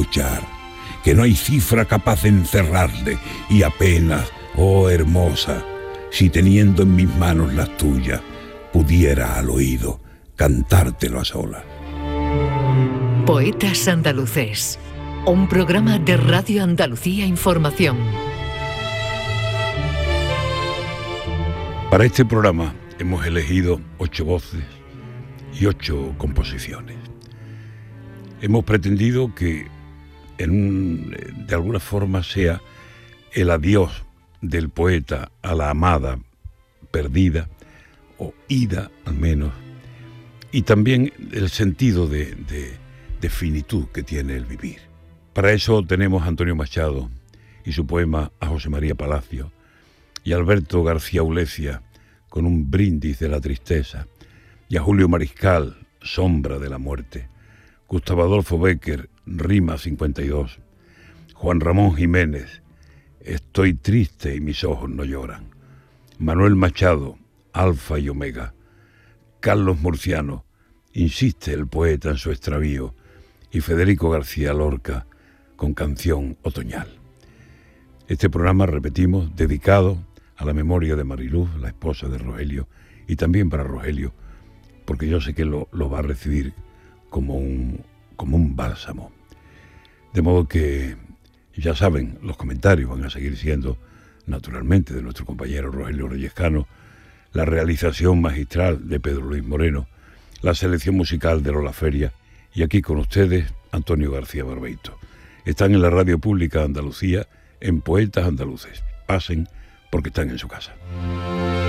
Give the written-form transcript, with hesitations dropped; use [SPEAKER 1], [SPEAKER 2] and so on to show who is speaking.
[SPEAKER 1] escuchar, que no hay cifra capaz de encerrarle, y apenas, oh hermosa, si teniendo en mis manos las tuyas, pudiera al oído cantártelo a solas.
[SPEAKER 2] Poetas Andaluces, un programa de Radio Andalucía Información.
[SPEAKER 1] Para este programa hemos elegido 8 voces y 8 composiciones. Hemos pretendido que de alguna forma sea el adiós del poeta a la amada perdida, o ida al menos, y también el sentido de finitud que tiene el vivir. Para eso tenemos a Antonio Machado y su poema a José María Palacio, y a Alberto García Ulecia con un brindis de la tristeza, y a Julio Mariscal, Sombra de la muerte, Gustavo Adolfo Bécquer, Rima 52, Juan Ramón Jiménez, Estoy triste y mis ojos no lloran, Manuel Machado, Alfa y Omega, Carlos Murciano, Insiste el poeta en su extravío, y Federico García Lorca con Canción otoñal. Este programa, repetimos, dedicado a la memoria de Mariluz, la esposa de Rogelio, y también para Rogelio, porque yo sé que lo va a recibir como un bálsamo. De modo que, ya saben, los comentarios van a seguir siendo, naturalmente, de nuestro compañero Rogelio Reyescano, la realización magistral de Pedro Luis Moreno, la selección musical de Lola Feria, y aquí con ustedes, Antonio García Barbeito. Están en la Radio Pública de Andalucía, en Poetas Andaluces. Pasen, porque están en su casa.